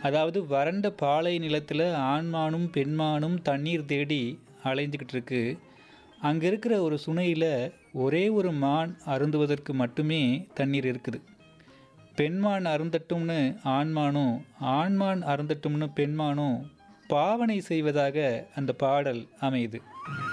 அதாவது வறண்ட பாலை நிலத்தில் ஆண்மானும் பெண்மானும் தண்ணீர் தேடி அலைஞ்சிக்கிட்டு இருக்கு. அங்கே இருக்கிற ஒரு சுனையில் ஒரே ஒரு மான் அருந்துவதற்கு மட்டுமே தண்ணீர் இருக்குது. பெண்மான் அருந்தட்டும்னு ஆண்மானும், ஆண்மான் அருந்தட்டும்னு பெண்மானும் பாவனை செய்வதாக அந்த பாடல் அமையுது.